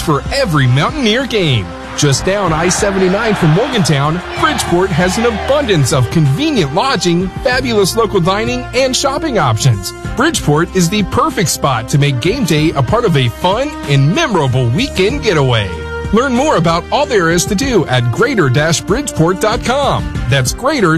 for every Mountaineer game. Just down I-79 from Morgantown, Bridgeport has an abundance of convenient lodging, fabulous local dining, and shopping options. Bridgeport is the perfect spot to make game day a part of a fun and memorable weekend getaway. Learn more about all there is to do at greater-bridgeport.com. That's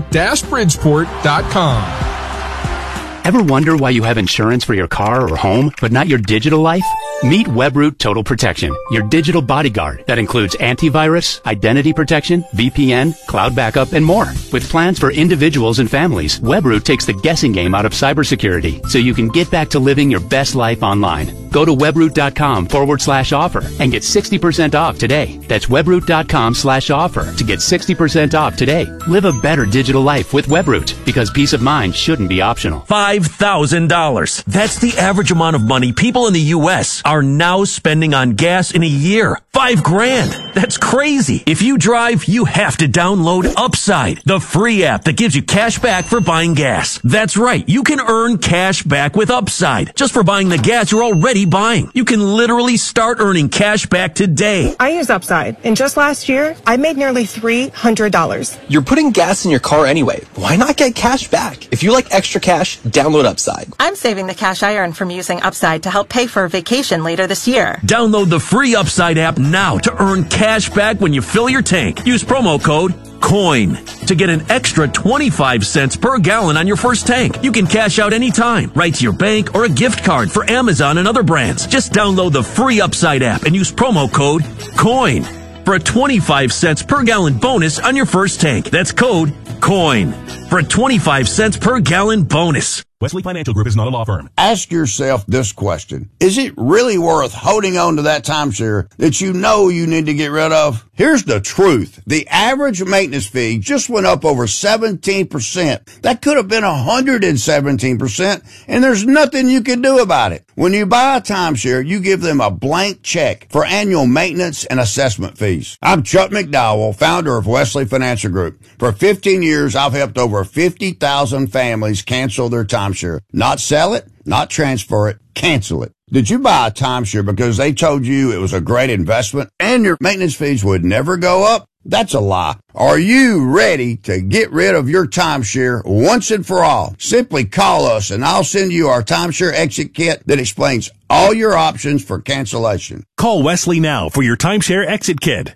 greater-bridgeport.com. Ever wonder why you have insurance for your car or home, but not your digital life? Meet Webroot Total Protection, your digital bodyguard that includes antivirus, identity protection, VPN, cloud backup, and more. With plans for individuals and families, Webroot takes the guessing game out of cybersecurity so you can get back to living your best life online. Go to webroot.com/offer and get 60% off today. That's webroot.com/offer to get 60% off today. Live a better digital life with Webroot, because peace of mind shouldn't be optional. $5,000. That's the average amount of money people in the U.S. are now spending on gas in a year. $5,000. That's crazy. If you drive, you have to download Upside, the free app that gives you cash back for buying gas. That's right. You can earn cash back with Upside just for buying the gas you're already buying. You can literally start earning cash back today. I use Upside, and just last year, I made nearly $300. You're putting gas in your car anyway. Why not get cash back? If you like extra cash, download Upside. I'm saving the cash I earn from using Upside to help pay for a vacation later this year. Download the free Upside app now to earn cash back when you fill your tank. Use promo code COIN to get an extra 25 cents per gallon on your first tank. You can cash out anytime, right to your bank or a gift card for Amazon and other brands. Just download the free Upside app and use promo code COIN for a 25 cents per gallon bonus on your first tank. That's code COIN for a 25 cents per gallon bonus. Wesley Financial Group is not a law firm. Ask yourself this question. Is it really worth holding on to that timeshare that you know you need to get rid of? Here's the truth. The average maintenance fee just went up over 17%. That could have been 117%, and there's nothing you can do about it. When you buy a timeshare, you give them a blank check for annual maintenance and assessment fees. I'm Chuck McDowell, founder of Wesley Financial Group. For 15 years, I've helped over 50,000 families cancel their timeshare. Not sell it, not transfer it, cancel it. Did you buy a timeshare because they told you it was a great investment and your maintenance fees would never go up? That's a lie. Are you ready to get rid of your timeshare once and for all? Simply call us and I'll send you our timeshare exit kit that explains all your options for cancellation. Call Wesley now for your timeshare exit kit.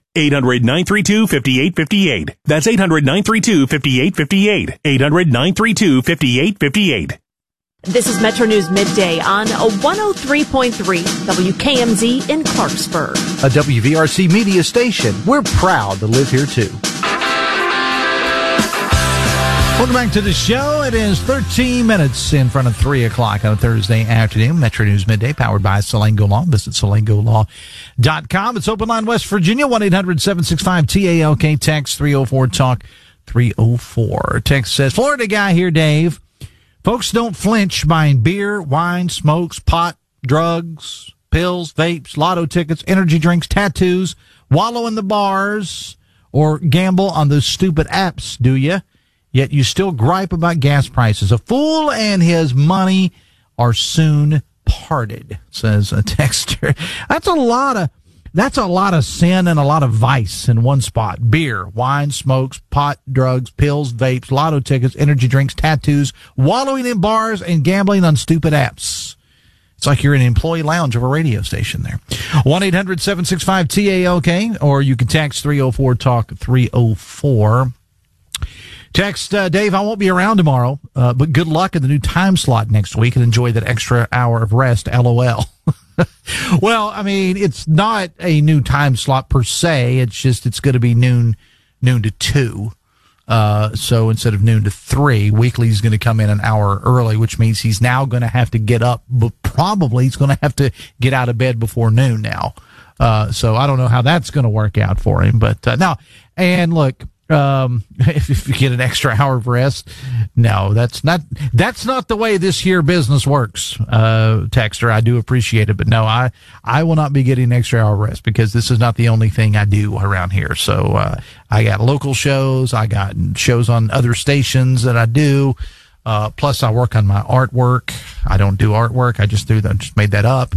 800-932-5858. That's 800-932-5858. 800-932-5858. This is Metro News Midday on 103.3 WKMZ in Clarksburg. A WVRC media station. We're proud to live here, too. Welcome back to the show. It is 13 minutes in front of 3 o'clock on a Thursday afternoon. Metro News Midday, powered by Salango Law. Visit salangolaw.com. It's Open Line West Virginia, 1-800-765-TALK. Text 304-TALK 304. Text says, Florida guy here, Dave. Folks don't flinch buying beer, wine, smokes, pot, drugs, pills, vapes, lotto tickets, energy drinks, tattoos, wallow in the bars, or gamble on those stupid apps, do you? Yet you still gripe about gas prices. A fool and his money are soon parted, says a texter. That's a lot of sin and a lot of vice in one spot. Beer, wine, smokes, pot, drugs, pills, vapes, lotto tickets, energy drinks, tattoos, wallowing in bars, and gambling on stupid apps. It's like you're in an employee lounge of a radio station there. 1-800-765-TALK, or you can text 304-TALK 304. Text, Dave, I won't be around tomorrow, but good luck in the new time slot next week and enjoy that extra hour of rest, LOL. Well, I mean, it's not a new time slot per se. It's just, it's going to be noon to 2. So instead of noon to 3, Weekly's going to come in an hour early, which means he's now going to have to get up, but probably he's going to have to get out of bed before noon now. So I don't know how that's going to work out for him, but, now, and look, if you get an extra hour of rest, no, that's not the way this here business works. Texter, I do appreciate it, but no, I will not be getting an extra hour of rest because this is not the only thing I do around here. So, I got local shows. I got shows on other stations that I do. Plus I work on my artwork. I don't do artwork. I just made that up.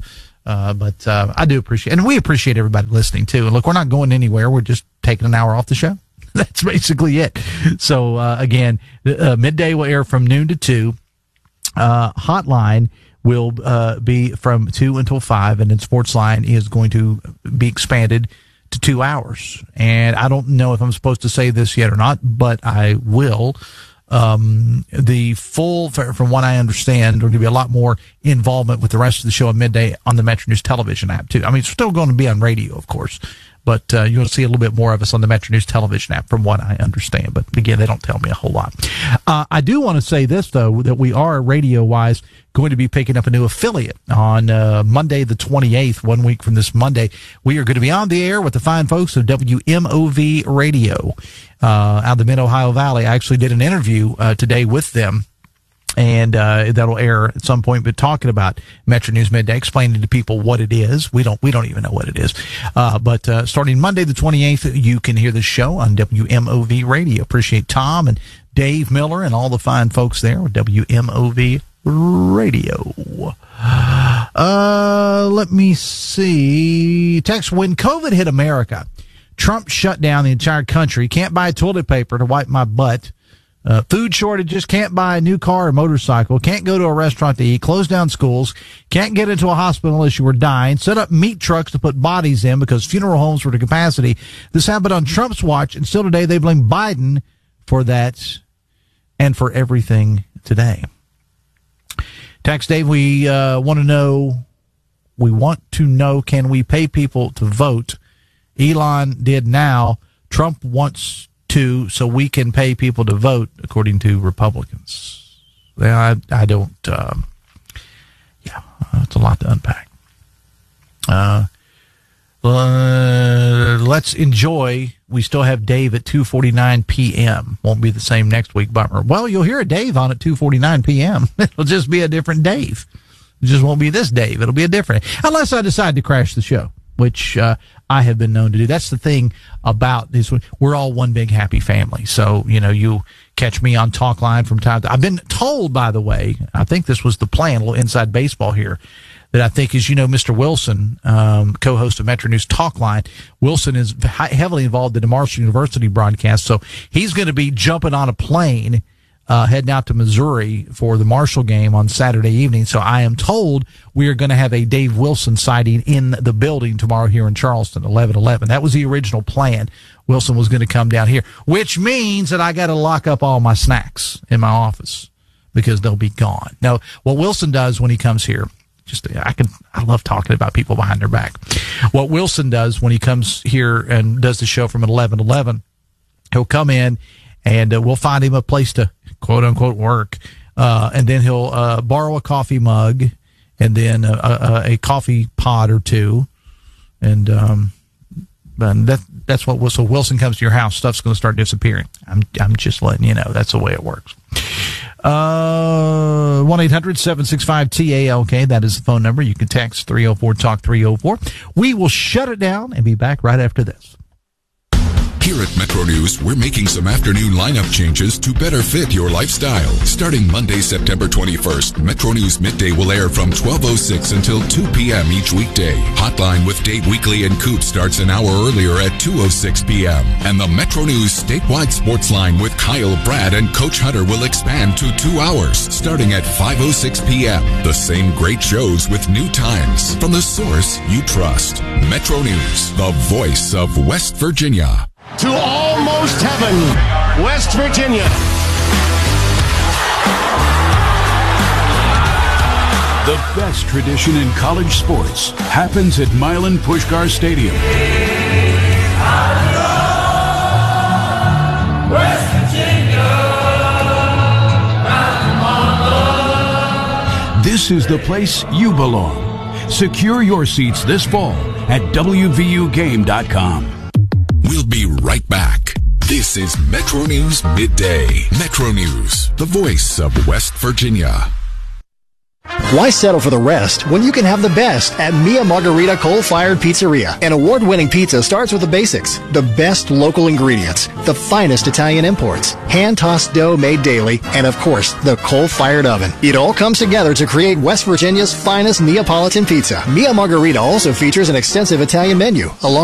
But I do appreciate, and we appreciate everybody listening too. And look, we're not going anywhere. We're just taking an hour off the show. That's basically it. So, again, midday will air from noon to 2. Hotline will be from 2 until 5, and then Sportsline is going to be expanded to 2 hours. And I don't know if I'm supposed to say this yet or not, but I will. The full, from what I understand, there's going to be a lot more involvement with the rest of the show at midday on the Metro News television app, too. I mean, it's still going to be on radio, of course, but you'll see a little bit more of us on the Metro News television app, from what I understand. But again, they don't tell me a whole lot. I do want to say this, though, that we are radio-wise going to be picking up a new affiliate on Monday the 28th, 1 week from this Monday. We are going to be on the air with the fine folks of WMOV Radio out of the Mid-Ohio Valley. I actually did an interview today with them, and that'll air at some point, but talking about Metro News Midday, explaining to people what it is. We don't even know what it is. But starting Monday the 28th, you can hear the show on WMOV Radio. Appreciate Tom and Dave Miller and all the fine folks there with WMOV Radio. Let me see. Text: when COVID hit America, Trump shut down the entire country. Can't buy toilet paper to wipe my butt. Food shortages, can't buy a new car or motorcycle, can't go to a restaurant to eat, close down schools, can't get into a hospital unless you were dying, set up meat trucks to put bodies in because funeral homes were to capacity. This happened on Trump's watch, and still today they blame Biden for that and for everything today. Text Dave, we want to know, can we pay people to vote? Elon did now. Trump wants to, so we can pay people to vote, according to Republicans. Well, I don't, it's a lot to unpack. Let's enjoy. We still have Dave at 2:49 p.m. Won't be the same next week, bummer. Well, you'll hear a Dave on at 2:49 p.m. It'll just be a different Dave. It just won't be this Dave. It'll be a different, unless I decide to crash the show, which I have been known to do. That's the thing about this. We're all one big happy family. So, you catch me on Talk Line from time to time. I've been told, by the way, I think this was the plan, a little inside baseball here, that I think is, Mr. Wilson, co-host of Metro News Talk Line. Wilson is heavily involved in the Marshall University broadcast. So he's going to be jumping on a plane heading out to Missouri for the Marshall game on Saturday evening. So I am told we are going to have a Dave Wilson sighting in the building tomorrow here in Charleston, 11:11. That was the original plan. Wilson was going to come down here, which means that I got to lock up all my snacks in my office because they'll be gone. Now, what Wilson does when he comes here, I love talking about people behind their back. What Wilson does when he comes here and does the show from 11:11, he'll come in and we'll find him a place to quote unquote work. And then he'll borrow a coffee mug and then a coffee pod or two. And that's what so Wilson comes to your house, stuff's going to start disappearing. I'm just letting you know that's the way it works. 1-800-765-TALK. That is the phone number. You can text 304-TALK-304. We will shut it down and be back right after this. Here at Metro News, we're making some afternoon lineup changes to better fit your lifestyle. Starting Monday, September 21st, Metro News Midday will air from 12:06 until 2 p.m. each weekday. Hotline with Dave Weekly and Coop starts an hour earlier at 2:06 p.m. And the Metro News statewide sports line with Kyle, Brad, and Coach Hunter will expand to 2 hours, starting at 5:06 p.m. The same great shows with new times from the source you trust. Metro News, the voice of West Virginia. To almost heaven, West Virginia. The best tradition in college sports happens at Milan Puskar Stadium. West Virginia. This is the place you belong. Secure your seats this fall at WVUGame.com. We'll be right back. This is Metro News Midday. Metro News, the voice of West Virginia. Why settle for the rest when you can have the best at Mia Margarita Coal-Fired Pizzeria? An award-winning pizza starts with the basics, the best local ingredients, the finest Italian imports, hand-tossed dough made daily, and of course, the coal-fired oven. It all comes together to create West Virginia's finest Neapolitan pizza. Mia Margarita also features an extensive Italian menu, along